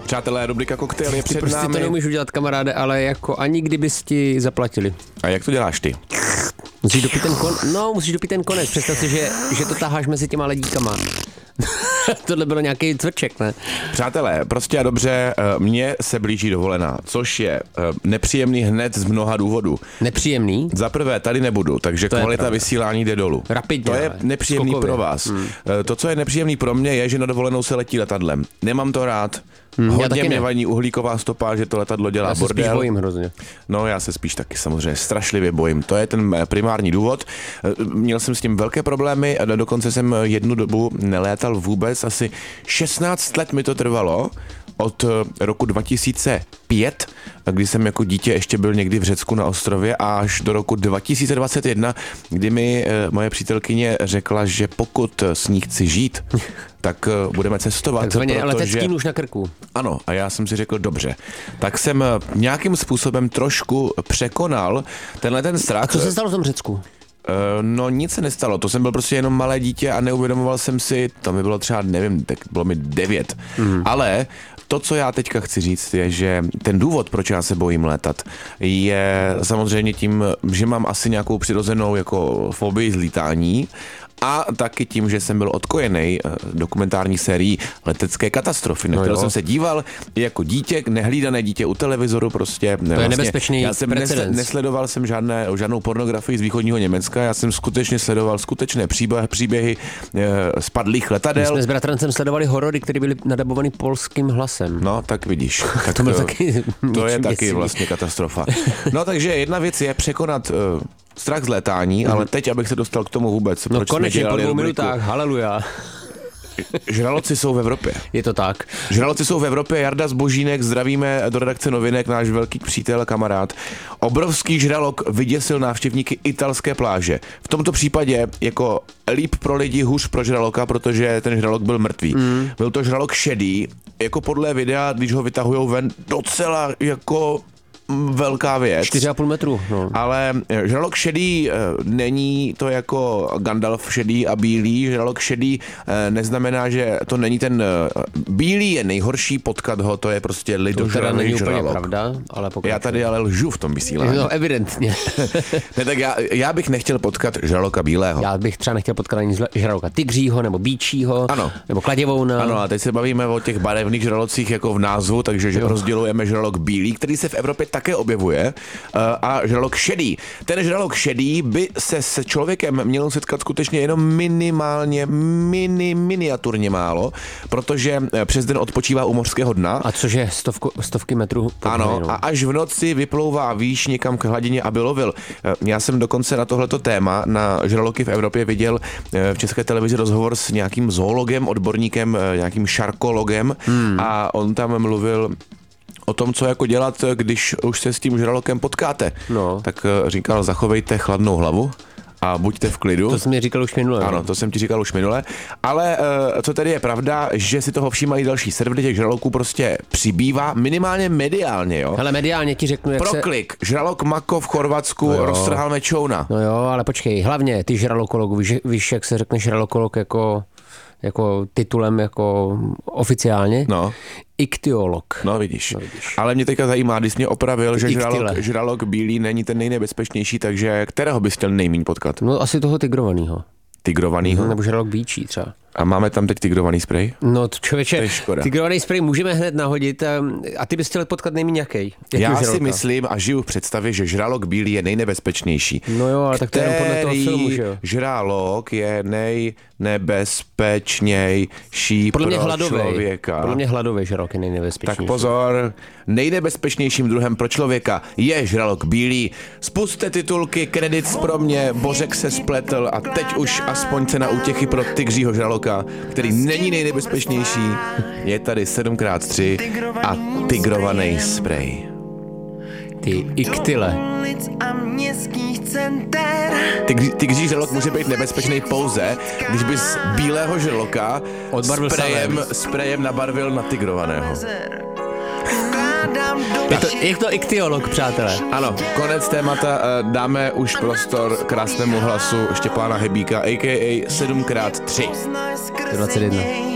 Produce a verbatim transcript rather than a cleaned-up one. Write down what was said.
Přátelé, rubrika Koktejl je před ty prostě námi. to neumíš udělat, kamaráde, ale jako ani kdybys ti zaplatili. A jak to děláš ty? Musíš dopít ten kon... No, musíš dopít ten konec. Představ si, že, že to taháš mezi těma ledíkama. Tohle bylo nějaký cvrček, ne? Přátelé, prostě a dobře, mně se blíží dovolená, což je nepříjemný hned z mnoha důvodů. Nepříjemný? Za prvé, tady nebudu, takže To kvalita vysílání jde dolů. Rapidně. To je nepříjemný skokově. pro vás. Hmm. To, co je nepříjemný pro mě, je, že na dovolenou se letí letadlem. Nemám to rád. Hmm, Hodně mě vadí uhlíková stopa, že to letadlo dělá Já se bordel. spíš bojím hrozně. No, já se spíš taky samozřejmě strašlivě bojím. To je ten primární důvod. Měl jsem s tím velké problémy a dokonce jsem jednu dobu nelétal vůbec. Asi šestnáct let mi to trvalo. Od roku dva tisíce pět, kdy jsem jako dítě ještě byl někdy v Řecku na ostrově, až do roku dva tisíce dvacet jedna, kdy mi moje přítelkyně řekla, že pokud s ní chci žít, tak budeme cestovat. Takzvaně protože... letecký nůž na krku. Ano, a já jsem si řekl, dobře. Tak jsem nějakým způsobem trošku překonal tenhle ten strach. A co se stalo v tom Řecku? No nic se nestalo, to jsem byl prostě jenom malé dítě a neuvědomoval jsem si, to mi bylo třeba, nevím, tak bylo mi devět, mm. ale to, co já teďka chci říct, je, že ten důvod, proč já se bojím létat, je samozřejmě tím, že mám asi nějakou přirozenou jako fobii z lítání a taky tím, že jsem byl odkojený dokumentární sérií Letecké katastrofy, na no kterou jo. jsem se díval jako dítě, nehlídané dítě u televizoru prostě. To vlastně, je nebezpečný já jsem nesle, nesledoval jsem žádné, žádnou pornografii z východního Německa, já jsem skutečně sledoval skutečné příběhy, příběhy e, spadlých letadel. My jsme s bratrancem sledovali horory, které byly nadabovaný polským hlasem. No, tak vidíš. Tak to, to, taky to je taky děsivý. vlastně katastrofa. No, takže jedna věc je překonat uh, strach z létání, mm. ale teď, abych se dostal k tomu vůbec, no proč konečně jsme po dělali dvou rubriku. minutách, haleluja. Žraloci jsou v Evropě. Je to tak. Žraloci jsou v Evropě, Jarda Zbožínek, zdravíme do redakce Novinek, náš velký přítel a kamarád. Obrovský žralok vyděsil návštěvníky italské pláže. V tomto případě jako líp pro lidi, hůř pro žraloka, protože ten žralok byl mrtvý. Mm. Byl to žralok šedý, jako podle videa, když ho vytahujou ven, docela jako velká věc. čtyři a půl metru. No. Ale žralok šedý není to jako Gandalf šedý a bílý. Žralok šedý neznamená, že to není ten bílý je nejhorší, potkat ho, to je prostě lidožralý žralok. To není úplně pravda, ale pokud... Já tady ale lžu v tom vysílání. No, evidentně. Ne, tak já, já bych nechtěl potkat žraloka bílého. Já bych třeba nechtěl potkat ani žraloka tygřího, nebo bíčího, ano. nebo kladěvouna. Ano, a teď se bavíme o těch barevných žralocích jako v názvu, takže jo. rozdělujeme žralok bílý, který se v Evropě také objevuje, a žralok šedý. Ten žralok šedý by se s člověkem měl setkat skutečně jenom minimálně, mini, miniaturně málo, protože přes den odpočívá u mořského dna. A což je stovku, stovky metrů pod Ano, hladinou. a až v noci vyplouvá výš někam k hladině, aby lovil. Já jsem dokonce na tohleto téma, na žraloky v Evropě, viděl v České televizi rozhovor s nějakým zoologem, odborníkem, nějakým šarkologem, hmm. a on tam mluvil o tom, co jako dělat, když už se s tím žralokem potkáte. No. Tak říkal, zachovejte chladnou hlavu a buďte v klidu. To jsem mi říkal už minule. Ano, to jsem ti říkal už minule. Ale uh, co tedy je pravda, že si toho všímají další servery, těch žraloků prostě přibývá, minimálně mediálně, jo. Hele, mediálně ti řeknu, jak Proklik, se... žralok Mako v Chorvatsku no roztrhal mečouna. No jo, ale počkej, hlavně ty žralokologů, víš, víš, jak se řekne žralokolog jako... jako titulem jako oficiálně. No. Iktyolog. No vidíš. no vidíš. Ale mě teďka zajímá, když mě opravil, že žralok, žralok bílý není ten nejnebezpečnější, takže kterého bys chtěl nejméně potkat? No asi toho tigrovanýho. Tigrovanýho? Mm, nebo žralok bíčí třeba. A máme tam teď tigrovaný sprej? No člověče, tigrovaný sprej můžeme hned nahodit a, a ty bys chtěl potkat nejméně jaký? Já žraloka? si myslím a žiju v představě, že žralok bílý je nejnebezpečnější. No jo, ale tak to je jenom podle toho filmu, že jo? Žralok je nejnebezpečnější podle mě pro hladovej. člověka. Podle mě hladový žralok je nejnebezpečnější. Tak pozor, nejnebezpečnějším druhem pro člověka je žralok bílý. Spuste titulky, kredit pro mě, Bořek se spletl a teď už aspoň cena útěchy pro tygřího žraloka, který není nejnebezpečnější. Je tady sedm krát tři a tigrovaný sprej. Ty iktyle. Tygří, tygří žralok může být nebezpečný pouze, když bys bílého žraloka sprejem, sprejem nabarvil na tigrovaného. Je to, je to iktyolog, přátelé. Ano, konec témata, dáme už prostor krásnému hlasu Štěpána Hebíka, a ká a sedm krát tři. dvacet jedna.